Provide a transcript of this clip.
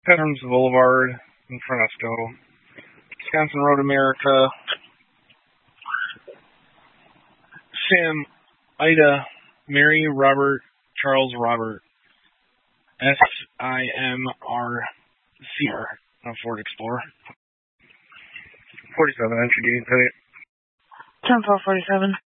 Veterans Boulevard in Fresno. Wisconsin Road America. Sam, Ida, Mary, Robert, Charles, Robert. SIMRCR. Ford Explorer. 47 entry gate. 10-4-47.